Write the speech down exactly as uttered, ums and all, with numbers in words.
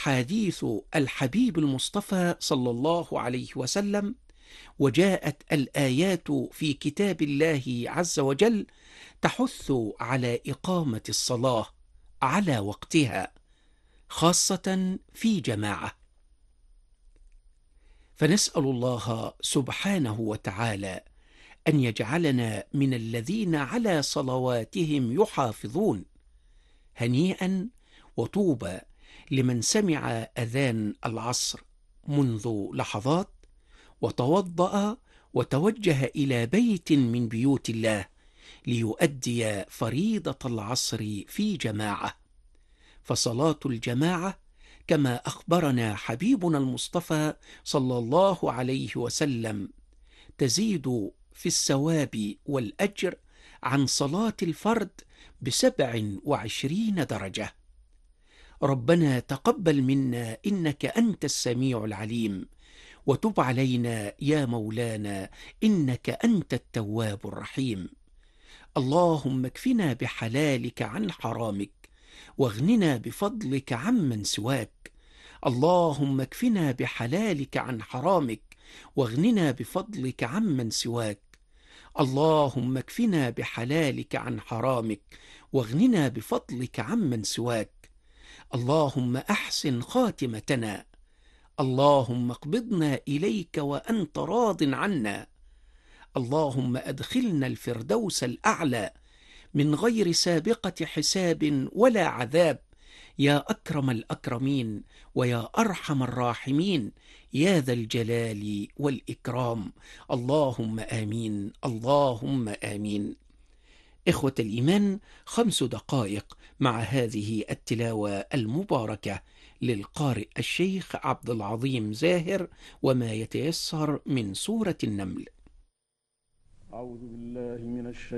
أحاديث الحبيب المصطفى صلى الله عليه وسلم، وجاءت الآيات في كتاب الله عز وجل تحث على إقامة الصلاة على وقتها، خاصة في جماعة. فنسأل الله سبحانه وتعالى أن يجعلنا من الذين على صلواتهم يحافظون. هنيئا وطوبى لمن سمع أذان العصر منذ لحظات وتوضأ وتوجه إلى بيت من بيوت الله ليؤدي فريضة العصر في جماعة. فصلاة الجماعة كما أخبرنا حبيبنا المصطفى صلى الله عليه وسلم تزيد في الثواب والأجر عن صلاة الفرد بسبع وعشرين درجة. ربنا تقبل منا إنك أنت السميع العليم، وتب علينا يا مولانا إنك أنت التواب الرحيم. اللهم اكفنا بحلالك عن حرامك، واغننا بفضلك عمن سواك. اللهم اكفنا بحلالك عن حرامك، واغننا بفضلك عمن سواك. اللهم اكفنا بحلالك عن حرامك، واغننا بفضلك عمن سواك. اللهم أحسن خاتمتنا. اللهم اقبضنا إليك وأنت راض عنا. اللهم أدخلنا الفردوس الأعلى من غير سابقة حساب ولا عذاب، يا أكرم الأكرمين ويا أرحم الراحمين، يا ذا الجلال والإكرام. اللهم آمين، اللهم آمين. إخوة الإيمان، خمس دقائق مع هذه التلاوة المباركة للقارئ الشيخ عبد العظيم زاهر، وما يتيسر من سورة النمل. أعوذ بالله من الشيطان